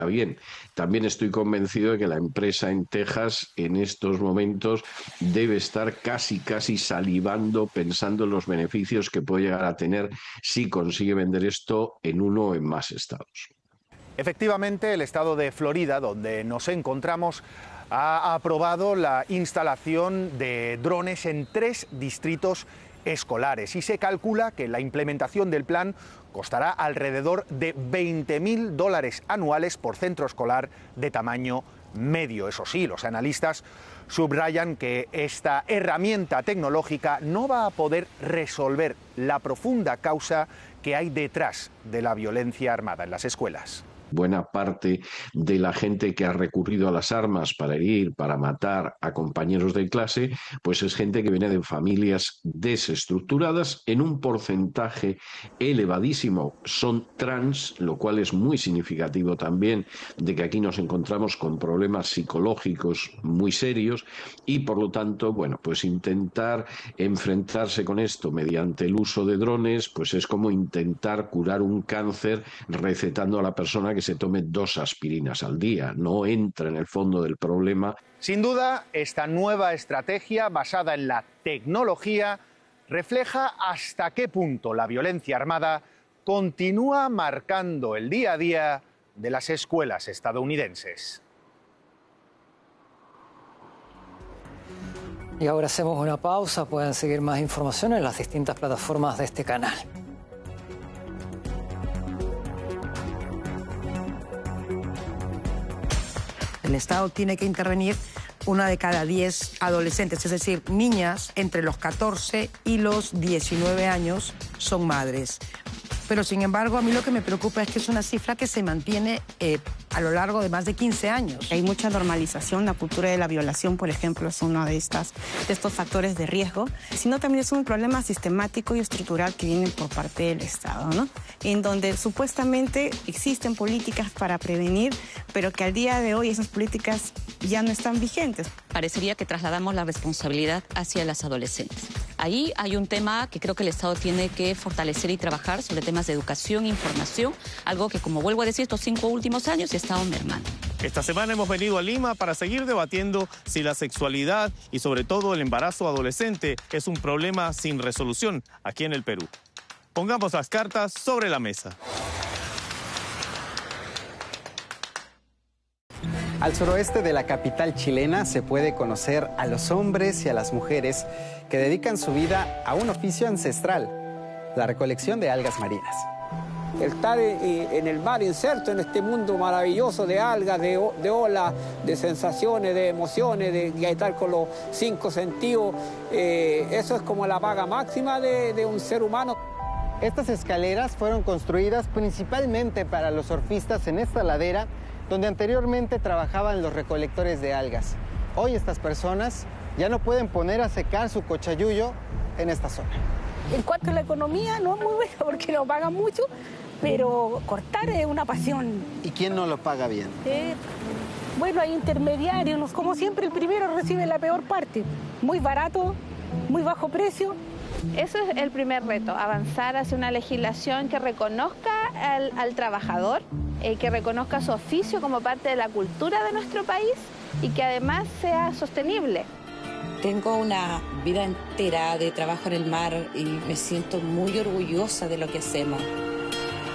bien. También estoy convencido de que la empresa en Texas en estos momentos debe estar casi salivando pensando en los beneficios que puede llegar a tener si consigue vender esto en uno o en más estados. Efectivamente, el estado de Florida, donde nos encontramos, ha aprobado la instalación de drones en 3 distritos escolares y se calcula que la implementación del plan costará alrededor de $20.000 anuales por centro escolar de tamaño medio. Eso sí, los analistas subrayan que esta herramienta tecnológica no va a poder resolver la profunda causa que hay detrás de la violencia armada en las escuelas. Buena parte de la gente que ha recurrido a las armas para herir, para matar a compañeros de clase, pues es gente que viene de familias desestructuradas. En un porcentaje elevadísimo son trans, lo cual es muy significativo también de que aquí nos encontramos con problemas psicológicos muy serios y por lo tanto, bueno, pues intentar enfrentarse con esto mediante el uso de drones, pues es como intentar curar un cáncer recetando a la persona que se tome 2 aspirinas al día, no entra en el fondo del problema. Sin duda, esta nueva estrategia basada en la tecnología refleja hasta qué punto la violencia armada continúa marcando el día a día de las escuelas estadounidenses. Y ahora hacemos una pausa, pueden seguir más información en las distintas plataformas de este canal. El Estado tiene que intervenir 1 de cada 10 adolescentes, es decir, niñas entre los 14 y los 19 años son madres. Pero, sin embargo, a mí lo que me preocupa es que es una cifra que se mantiene a lo largo de más de 15 años. Hay mucha normalización, la cultura de la violación, por ejemplo, es uno de estos factores de riesgo, sino también es un problema sistemático y estructural que viene por parte del Estado, ¿no? En donde supuestamente existen políticas para prevenir, pero que al día de hoy esas políticas ya no están vigentes. Parecería que trasladamos la responsabilidad hacia las adolescentes. Ahí hay un tema que creo que el Estado tiene que fortalecer y trabajar sobre temas de educación e información, algo que, como vuelvo a decir, estos 5 últimos años he estado mermando. Esta semana hemos venido a Lima para seguir debatiendo si la sexualidad y sobre todo el embarazo adolescente es un problema sin resolución aquí en el Perú. Pongamos las cartas sobre la mesa. Al suroeste de la capital chilena se puede conocer a los hombres y a las mujeres que dedican su vida a un oficio ancestral, la recolección de algas marinas. El estar en el mar inserto en este mundo maravilloso de algas, de olas, de sensaciones, de emociones, de estar con los 5 sentidos, eso es como la paga máxima de un ser humano. Estas escaleras fueron construidas principalmente para los surfistas en esta ladera, donde anteriormente trabajaban los recolectores de algas. Hoy estas personas ya no pueden poner a secar su cochayuyo en esta zona. En cuanto a la economía, no es muy buena porque nos pagan mucho, pero cortar es una pasión. ¿Y quién no lo paga bien? Bueno, hay intermediarios, como siempre el primero recibe la peor parte. Muy barato, muy bajo precio. Eso es el primer reto, avanzar hacia una legislación que reconozca al trabajador, que reconozca su oficio como parte de la cultura de nuestro país y que además sea sostenible. Tengo una vida entera de trabajo en el mar y me siento muy orgullosa de lo que hacemos.